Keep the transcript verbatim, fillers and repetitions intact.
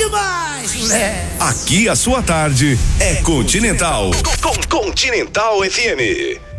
demais, moleque. Aqui a sua tarde é Continental. Com Continental F M.